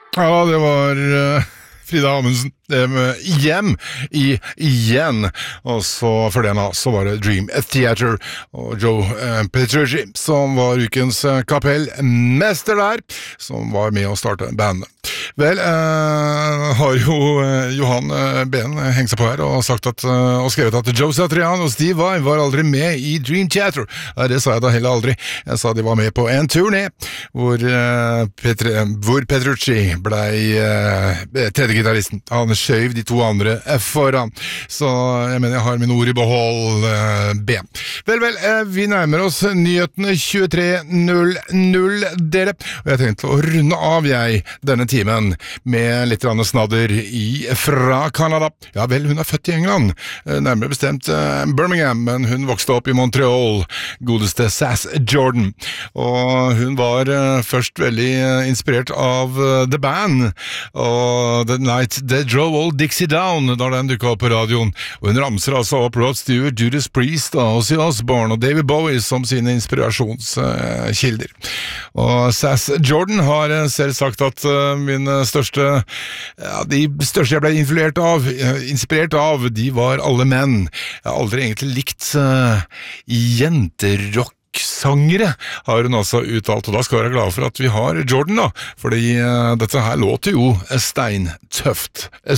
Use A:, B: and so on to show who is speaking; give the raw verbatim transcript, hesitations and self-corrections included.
A: Ja, det var uh, Frida Amundsen. Det med hjem i igjen. Og så for den av så var det Dream Theater og Joe uh, Petrucci som var ukens uh, kapellmester der, som var med å starte bandet. Vel, uh, har jo uh, Johan uh, Ben hengt seg på her og sagt at, uh, og skrevet at Joe Satriani og Steve Vai var aldri med i Dream Theater. Uh, det sa jeg da heller aldri. Jeg sa de var med på en turné hvor, uh, Petre, hvor Petrucci blei uh, tredje gitaristen. Han skjøv de to andre foran. Så jeg mener jeg har mine ord i behold, uh, Ben. Vel, vel, uh, vi nærmer oss nyhetene tjuetre null null, dere. Og jeg tenkte å runde av jeg denne timen med litt rann snadder i, fra Canada. Ja vel, hun er født i England, nærmere bestemt uh, Birmingham, men hun vokste opp i Montreal, godeste Sass Jordan. Og hun var uh, først veldig uh, inspirert av uh, The Band, og The Night They Drove Old Dixie Down, da den dukket opp på radioen. Og hun ramser altså opp Rod Stewart, Judas Priest, Ozzy Osbourne og David Bowie som sine inspirasjonskilder. Uh, og Sass Jordan har uh, selv sagt at uh, min største, ja, de største jeg ble influert av, inspirert av, de var alle menn. Jeg har aldri egentlig likt uh, jenterock sangere, har hun også uttalt, og da skal vi være glad for at vi har Jordan da, fordi uh, dette her låter jo steintøft,